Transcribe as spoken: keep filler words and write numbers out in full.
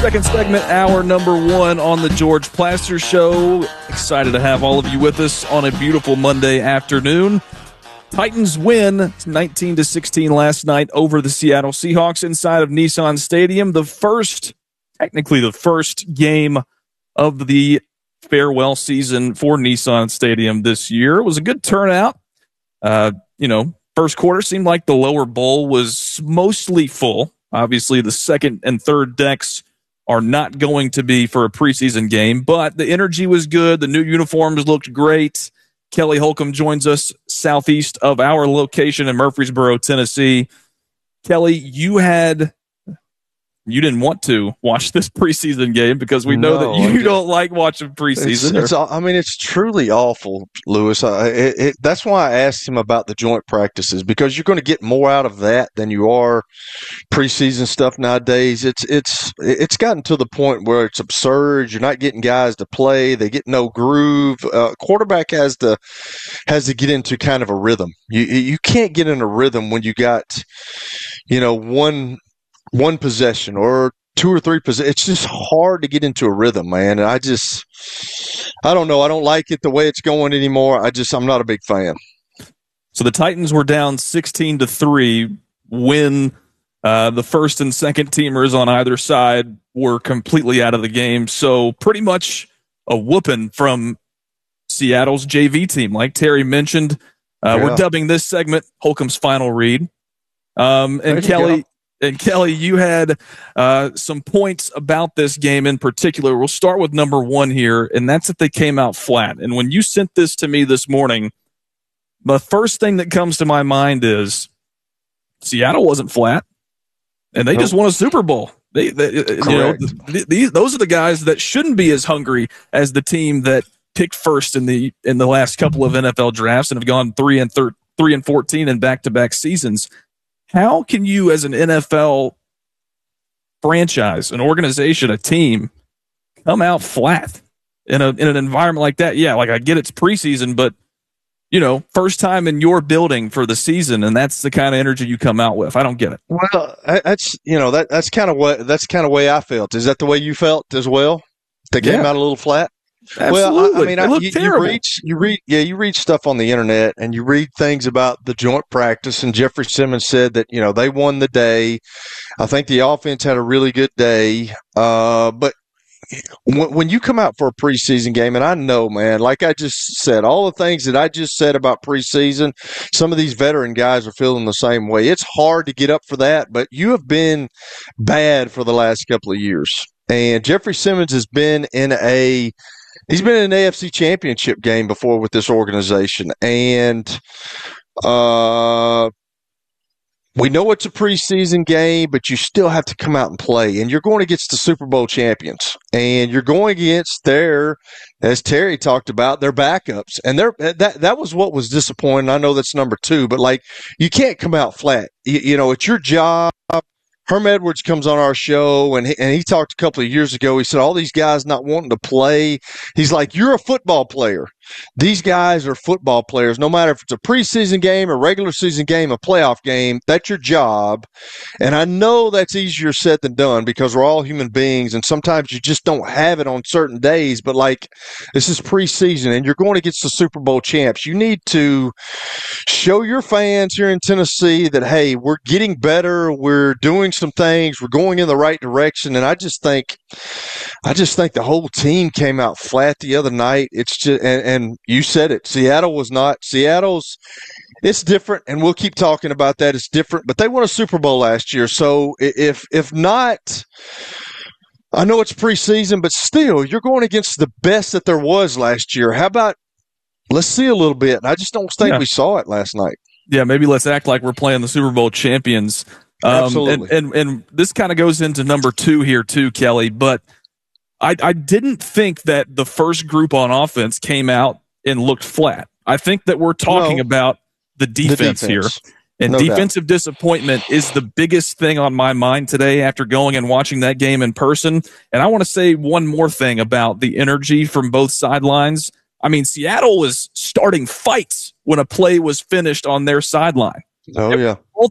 Second segment, hour number one on the George Plaster Show. Excited to have all of you with us on a beautiful Monday afternoon. Titans win nineteen to sixteen last night over the Seattle Seahawks inside of Nissan Stadium. The first, technically the first game of the farewell season for Nissan Stadium this year. It was a good turnout. Uh, you know, first quarter seemed like the lower bowl was mostly full. Obviously, the second and third decks are not going to be for a preseason game, but the energy was good. The new uniforms looked great. Kelly Holcomb joins us southeast of our location in Murfreesboro, Tennessee. Kelly, you had you didn't want to watch this preseason game because we know No, that you don't like watching preseason. It's, it's, I mean, it's truly awful, Lewis. I, it, it, that's why I asked him about the joint practices, because you're going to get more out of that than you are preseason stuff nowadays. It's it's it's gotten to the point where it's absurd. You're not getting guys to play. They get no groove. Uh, quarterback has to has to get into kind of a rhythm. You you can't get in a rhythm when you got, you know, one. one possession or two or three possessions. It's just hard to get into a rhythm, man. And I just, I don't know. I don't like it the way it's going anymore. I just, I'm not a big fan. So the Titans were down sixteen to three when uh, the first and second teamers on either side were completely out of the game. So pretty much a whooping from Seattle's J V team. Like Terry mentioned, uh, Yeah. we're dubbing this segment Holcomb's Final Read. Um, and There you Kelly, go. And Kelly, you had uh, some points about this game in particular. We'll start with number one here, and that's that they came out flat. And when you sent this to me this morning, the first thing that comes to my mind is Seattle wasn't flat, and they Nope. just won a Super Bowl. They, they you know, th- these those are the guys that shouldn't be as hungry as the team that picked first in the in the last couple of N F L drafts and have gone three and thir- three and fourteen in back to back seasons. How can you, as an N F L franchise, an organization, a team, come out flat in a in an environment like that? Yeah, like I get it's preseason, but you know, first time in your building for the season, and that's the kind of energy you come out with. I don't get it. Well, that's, you know, that that's kind of what, that's kind of way I felt. Is that the way you felt as well? They came Yeah. out a little flat? Absolutely. Well, I, I mean, it I, looked you, you terrible. read, you read, yeah, you read stuff on the internet, and you read things about the joint practice. And Jeffrey Simmons said that, you know, they won the day. I think the offense had a really good day. Uh, but when, when you come out for a preseason game, and I know, man, like I just said, all the things that I just said about preseason, some of these veteran guys are feeling the same way. It's hard to get up for that, but you have been bad for the last couple of years. And Jeffrey Simmons has been in a He's been in an A F C championship game before with this organization. And uh, we know it's a preseason game, but you still have to come out and play. And you're going against the Super Bowl champions. And you're going against their, as Terry talked about, their backups. And they're, that that was what was disappointing. I know that's number two, but, like, you can't come out flat. You, you know, it's your job. Herm Edwards comes on our show, and he, and he talked a couple of years ago. He said, all these guys not wanting to play. He's like, you're a football player. These guys are football players. No matter if it's a preseason game, a regular season game, a playoff game, that's your job. And I know that's easier said than done because we're all human beings, and sometimes you just don't have it on certain days. But, like, this is preseason, and you're going against the Super Bowl champs. You need to show your fans here in Tennessee that, hey, we're getting better. We're doing some things. We're going in the right direction. And I just think, I just think the whole team came out flat the other night. It's just, and, and you said it. Seattle was not. Seattle's, it's different, and we'll keep talking about that. It's different, but they won a Super Bowl last year. So if if not, I know it's preseason, but still, you're going against the best that there was last year. How about let's see a little bit? And I just don't think Yeah. we saw it last night. Yeah, maybe let's act like we're playing the Super Bowl champions. Um, Absolutely. And, and, and this kind of goes into number two here too, Kelly, but I, I didn't think that the first group on offense came out and looked flat. I think that we're talking No. about the defense, The here. defense. And No defensive disappointment is the biggest thing on my mind today after going and watching that game in person. And I want to say one more thing about the energy from both sidelines. I mean, Seattle was starting fights when a play was finished on their sideline. Oh, yeah. Both